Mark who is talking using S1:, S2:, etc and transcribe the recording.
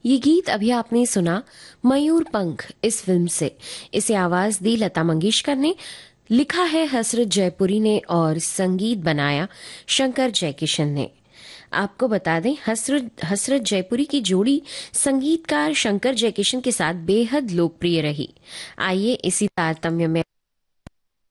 S1: ये गीत अभी आपने सुना मयूर पंख इस फिल्म से। इसे आवाज दी लता मंगेशकर ने, लिखा है हसरत जयपुरी ने और संगीत बनाया शंकर जयकिशन ने। आपको बता दें, हसरत हसरत जयपुरी की जोड़ी संगीतकार शंकर जयकिशन के साथ बेहद लोकप्रिय रही। आइए इसी तारतम्य में